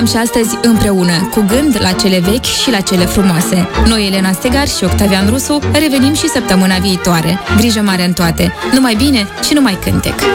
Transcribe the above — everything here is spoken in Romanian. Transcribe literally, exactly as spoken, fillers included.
și astăzi împreună, cu gând la cele vechi și la cele frumoase. Noi, Elena Stegar și Octavian Rusu, revenim și săptămâna viitoare. Grijă mare în toate! Numai bine și numai cântec!